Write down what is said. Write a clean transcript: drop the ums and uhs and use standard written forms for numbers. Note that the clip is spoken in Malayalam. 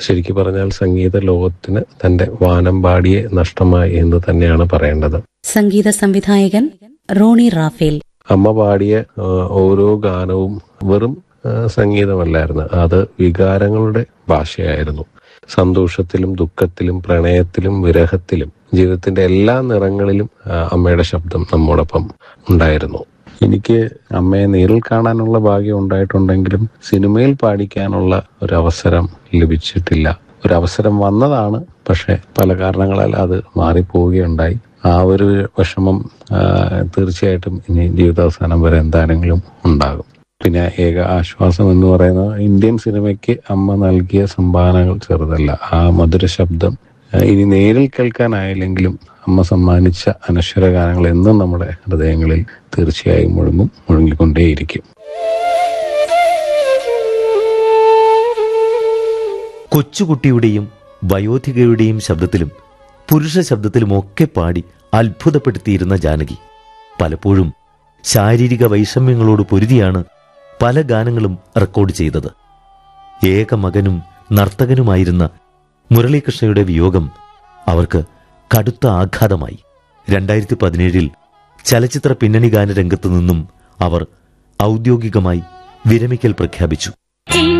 ശരിക്കും പറഞ്ഞാൽ സംഗീത ലോകത്തിന് തന്റെ വാനമ്പാടിയെ നഷ്ടമായി എന്ന് തന്നെയാണ് പറയേണ്ടത്. സംഗീത സംവിധായകൻ റോണി റാഫേൽ. അമ്മ പാടിയ ഓരോ ഗാനവും വെറും സംഗീതമല്ലായിരുന്നു, അത് വികാരങ്ങളുടെ ഭാഷയായിരുന്നു. സന്തോഷത്തിലും ദുഃഖത്തിലും പ്രണയത്തിലും വിരഹത്തിലും ജീവിതത്തിന്റെ എല്ലാ നിറങ്ങളിലും അമ്മയുടെ ശബ്ദം നമ്മോടൊപ്പം ഉണ്ടായിരുന്നു. എനിക്ക് അമ്മയെ നേരിൽ കാണാനുള്ള ഭാഗ്യം ഉണ്ടായിട്ടുണ്ടെങ്കിലും സിനിമയിൽ പാടിക്കാനുള്ള ഒരു അവസരം ലഭിച്ചിട്ടില്ല. ഒരു അവസരം വന്നതാണ്, പക്ഷെ പല കാരണങ്ങളാൽ അത് മാറിപ്പോവുകയുണ്ടായി. ആ ഒരു വിഷമം തീർച്ചയായിട്ടും ഇനി ജീവിതാവസാനം വരെ എന്താണെങ്കിലും ഉണ്ടാകും. പിന്നെ ഏക ആശ്വാസം എന്ന് പറയുന്നത് ഇന്ത്യൻ സിനിമയ്ക്ക് അമ്മ നൽകിയ സംഭാവനകൾ ചെറുതല്ല. ആ മധുര ശബ്ദം ഇനി നേരിൽ കേൾക്കാനായില്ലെങ്കിലും അമ്മ സമ്മാനിച്ച അനശ്വര ഗാനങ്ങൾ എന്നും നമ്മുടെ ഹൃദയങ്ങളിൽ തീർച്ചയായും മുഴങ്ങിക്കൊണ്ടേയിരിക്കും. കൊച്ചുകുട്ടിയുടെയും വയോധികയുടെയും ശബ്ദത്തിലും പുരുഷ ശബ്ദത്തിലുമൊക്കെ പാടി അത്ഭുതപ്പെടുത്തിയിരുന്ന ജാനകി പലപ്പോഴും ശാരീരിക വൈഷമ്യങ്ങളോട് പൊരുതിയാണ് പല ഗാനങ്ങളും റെക്കോർഡ് ചെയ്തത്. ഏക മകനും നർത്തകനുമായിരുന്ന മുരളീകൃഷ്ണയുടെ വിയോഗം അവർക്ക് കടുത്ത ആഘാതമായി. 2017 ചലച്ചിത്ര പിന്നണി ഗാനരംഗത്തു നിന്നും അവർ ഔദ്യോഗികമായി വിരമിക്കൽ പ്രഖ്യാപിച്ചു.